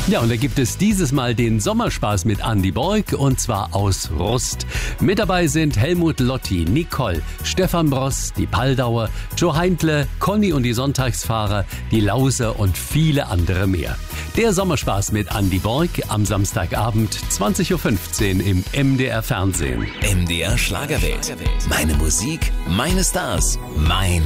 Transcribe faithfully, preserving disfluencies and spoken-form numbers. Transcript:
Ja, und da gibt es dieses Mal den Sommerspaß mit Andy Borg und zwar aus Rust. Mit dabei sind Helmut Lotti, Nicole, Stefan Bross, die Paldauer, Joe Heintle, Conny und die Sonntagsfahrer, die Lauser und viele andere mehr. Der Sommerspaß mit Andy Borg am Samstagabend zwanzig Uhr fünfzehn im M D R Fernsehen. M D R Schlagerwelt. Meine Musik, meine Stars, mein